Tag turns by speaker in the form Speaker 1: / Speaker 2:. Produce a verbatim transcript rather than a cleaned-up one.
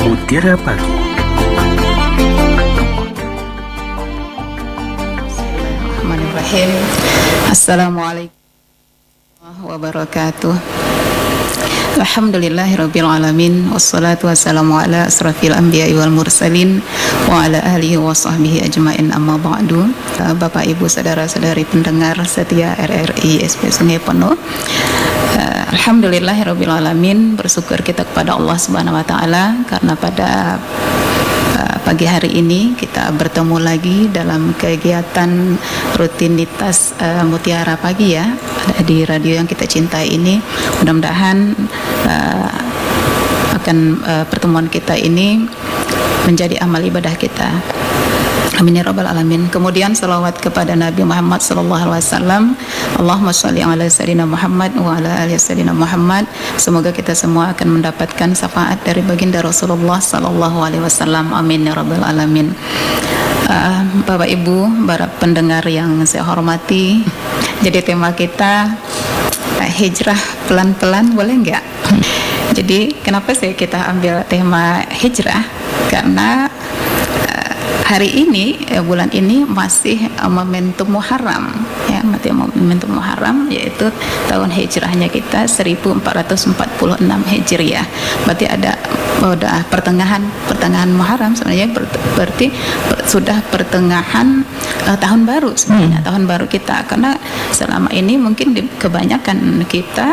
Speaker 1: Mutiara Pagi.
Speaker 2: Bismillahirrahmanirrahim. Assalamualaikum warahmatullahi wabarakatuh. Alhamdulillahirabbil alamin, wassalatu wassalamu ala asrafil anbiya'i wal mursalin wa ala alihi wa sahbihi ajmain, amma ba'du. Bapak Ibu saudara-saudari pendengar setia R R I S P Sungai Penuh, alhamdulillahirabbil alamin, bersyukur kita kepada Allah Subhanahu wa taala karena pada pagi hari ini kita bertemu lagi dalam kegiatan rutinitas uh, Mutiara Pagi ya, di radio yang kita cintai ini. Mudah-mudahan uh, akan uh, pertemuan kita ini menjadi amal ibadah kita. Amin ya rabbal alamin. Kemudian salawat kepada Nabi Muhammad sallallahu alaihi wasallam. Allahumma shalli ala sayyidina Muhammad wa ala ali sayyidina Muhammad. Semoga kita semua akan mendapatkan syafaat dari baginda Rasulullah sallallahu alaihi wasallam. Amin ya rabbal alamin. Uh, Bapak Ibu, para pendengar yang saya hormati, jadi tema kita uh, hijrah pelan-pelan, boleh enggak? Jadi kenapa sih kita ambil tema hijrah? Karena hari ini, eh, bulan ini masih uh, momentum Muharram ya, masih momentum Muharram, yaitu tahun hijrahnya kita seribu empat ratus empat puluh enam Hijriah. Berarti ada udah pertengahan pertengahan Muharram sebenarnya, ber, berarti ber, sudah pertengahan uh, tahun baru sebenarnya, hmm. tahun baru kita. Karena selama ini mungkin di, kebanyakan kita